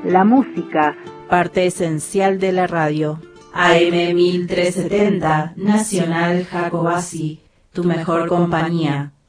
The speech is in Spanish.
la música, parte esencial de la radio. AM 1370, Nacional Jacobasi, tu mejor compañía.